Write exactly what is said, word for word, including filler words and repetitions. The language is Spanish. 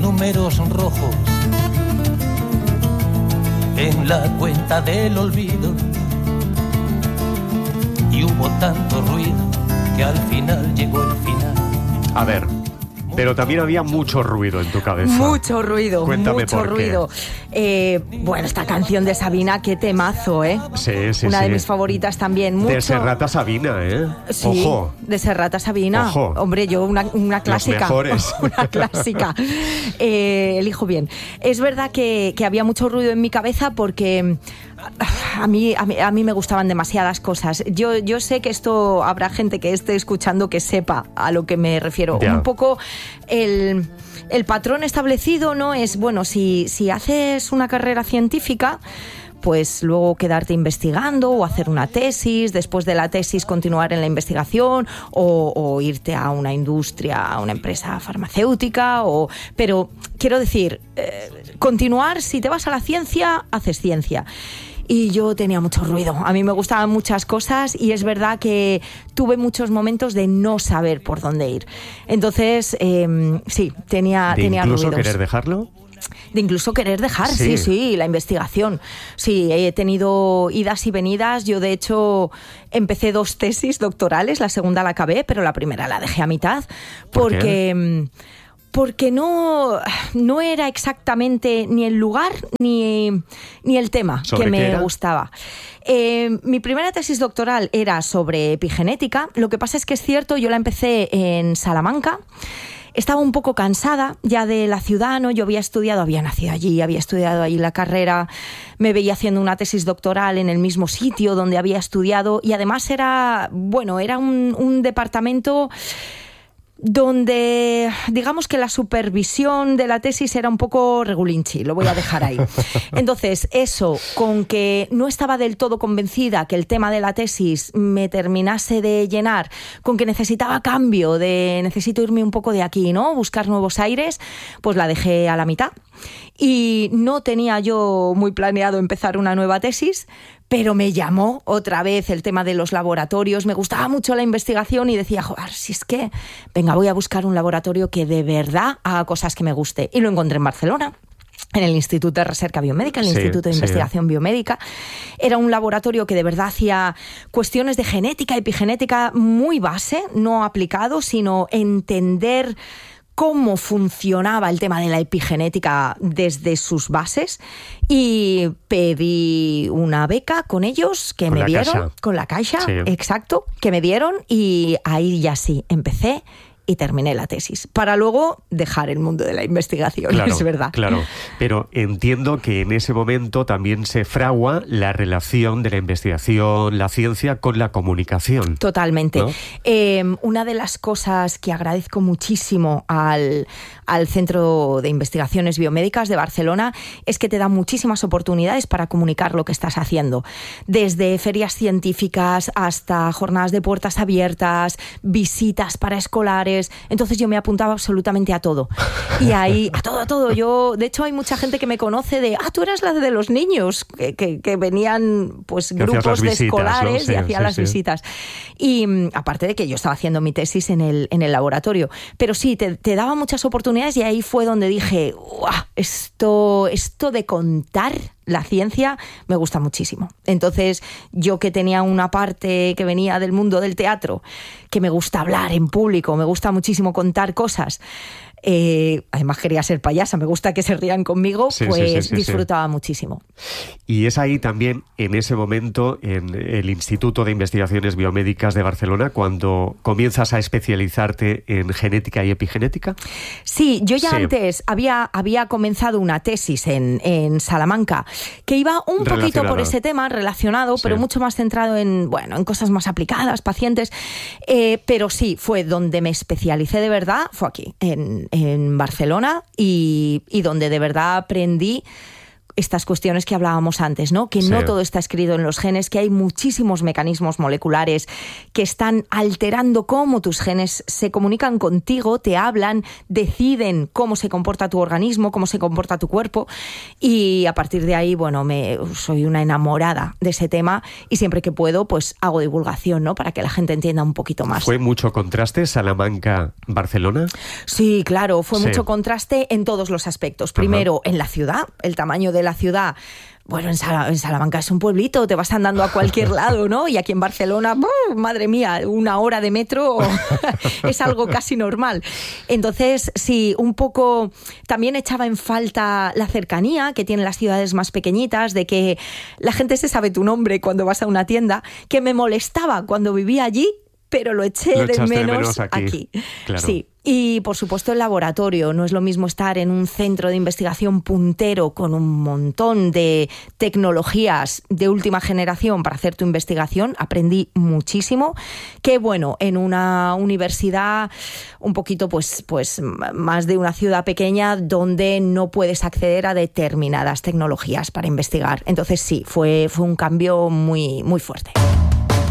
números rojos en la cuenta del olvido, y hubo tanto ruido que al final llegó el final. A ver, pero también había mucho ruido en tu cabeza. Mucho ruido, Cuéntame mucho por qué. ruido. Eh, bueno, esta canción de Sabina, qué temazo, ¿eh? Sí, sí, Una sí. de mis favoritas también. Mucho... De Serrat a Sabina, ¿eh? Sí, Ojo. de Serrat a Sabina. Ojo. Hombre, yo una, una clásica. Los mejores. Una clásica. Eh, elijo bien. Es verdad que, que había mucho ruido en mi cabeza porque... A mí, a, mí, a mí me gustaban demasiadas cosas. Yo, yo sé que esto habrá gente que esté escuchando que sepa a lo que me refiero. Ya. Un poco el, el patrón establecido, ¿no? Es, bueno, si, si haces una carrera científica, pues luego quedarte investigando o hacer una tesis, después de la tesis continuar en la investigación o, o irte a una industria, a una empresa farmacéutica, o, pero quiero decir, eh, continuar, si te vas a la ciencia, haces ciencia. Y yo tenía mucho ruido, a mí me gustaban muchas cosas y es verdad que tuve muchos momentos de no saber por dónde ir. Entonces, eh, sí, tenía, ¿De tenía incluso ruidos. querer dejarlo? De incluso querer dejar, sí. sí, sí, la investigación. Sí, he tenido idas y venidas. Yo, de hecho, empecé dos tesis doctorales, la segunda la acabé, pero la primera la dejé a mitad. ¿Por porque... qué? Porque no, no era exactamente ni el lugar ni, ni el tema que me era? gustaba. Eh, mi primera tesis doctoral era sobre epigenética. Lo que pasa es que es cierto, yo la empecé en Salamanca. Estaba un poco cansada ya de la ciudad, ¿no? Yo había estudiado, había nacido allí, había estudiado ahí la carrera, me veía haciendo una tesis doctoral en el mismo sitio donde había estudiado y además era, bueno, era un, un departamento donde digamos que la supervisión de la tesis era un poco regulinchi, lo voy a dejar ahí. Entonces, eso, con que no estaba del todo convencida que el tema de la tesis me terminase de llenar, con que necesitaba cambio, de necesito irme un poco de aquí, ¿no? Buscar nuevos aires, pues la dejé a la mitad. Y no tenía yo muy planeado empezar una nueva tesis, pero me llamó otra vez el tema de los laboratorios, me gustaba mucho la investigación y decía, joder, si es que, venga, voy a buscar un laboratorio que de verdad haga cosas que me guste. Y lo encontré en Barcelona, en el Instituto de Recerca Biomédica, el sí, Instituto de sí. Investigación Biomédica. Era un laboratorio que de verdad hacía cuestiones de genética, epigenética muy base, no aplicado, sino entender cómo funcionaba el tema de la epigenética desde sus bases y pedí una beca con ellos que Con me la dieron, Caixa. con la Caixa, Sí. exacto, que me dieron y ahí ya sí, empecé y terminé la tesis, para luego dejar el mundo de la investigación, Claro, es verdad. Claro, pero entiendo que en ese momento también se fragua la relación de la investigación, la ciencia con la comunicación. Totalmente. ¿No? Eh, una de las cosas que agradezco muchísimo al, al Centro de Investigaciones Biomédicas de Barcelona es que te da muchísimas oportunidades para comunicar lo que estás haciendo. Desde ferias científicas hasta jornadas de puertas abiertas, visitas para escolares. Entonces yo me apuntaba absolutamente a todo. Y ahí, a todo, a todo. Yo, de hecho, hay mucha gente que me conoce de, ah, tú eras la de los niños, que, que, que venían pues Que grupos hacías las de visitas, escolares, ¿no? Sí, y hacían sí, las sí. visitas. Y mm, aparte de que yo estaba haciendo mi tesis en el, en el laboratorio. Pero sí, te, te daba muchas oportunidades y ahí fue donde dije, ¡guau! Esto, esto de contar la ciencia me gusta muchísimo. Entonces, yo que tenía una parte que venía del mundo del teatro, que me gusta hablar en público, me gusta muchísimo contar cosas, eh, además quería ser payasa, me gusta que se rían conmigo, Sí, pues sí, sí, sí, disfrutaba sí. muchísimo. Y es ahí también, en ese momento, en el Instituto de Investigaciones Biomédicas de Barcelona, cuando comienzas a especializarte en genética y epigenética. Sí, yo ya Sí. antes había, había comenzado una tesis en, en Salamanca que iba un poquito por ese tema relacionado, Sí. pero mucho más centrado en, bueno, en cosas más aplicadas, pacientes. Eh, pero sí, fue donde me especialicé de verdad, fue aquí, en, en Barcelona, y, y donde de verdad aprendí estas cuestiones que hablábamos antes, ¿no? Que sí. no todo está escrito en los genes, que hay muchísimos mecanismos moleculares que están alterando cómo tus genes se comunican contigo, te hablan, deciden cómo se comporta tu organismo, cómo se comporta tu cuerpo, y a partir de ahí, bueno, me soy una enamorada de ese tema y siempre que puedo, pues hago divulgación, ¿no? Para que la gente entienda un poquito más. ¿Fue mucho contraste Salamanca-Barcelona? Sí, claro, fue sí. mucho contraste en todos los aspectos. Primero, Ajá. en la ciudad, el tamaño de la ciudad. Bueno, en, Sal- en Salamanca es un pueblito, te vas andando a cualquier lado, ¿no? Y aquí en Barcelona, ¡oh, madre mía, una hora de metro es algo casi normal. Entonces, sí, un poco también echaba en falta la cercanía que tienen las ciudades más pequeñitas, de que la gente se sabe tu nombre cuando vas a una tienda, que me molestaba cuando vivía allí, pero lo eché lo de menos, de menos aquí. aquí. Claro. Sí. Y, por supuesto, el laboratorio. No es lo mismo estar en un centro de investigación puntero con un montón de tecnologías de última generación para hacer tu investigación. Aprendí muchísimo. Que, bueno, en una universidad un poquito, pues, pues más de una ciudad pequeña donde no puedes acceder a determinadas tecnologías para investigar. Entonces, sí, fue, fue un cambio muy, muy fuerte.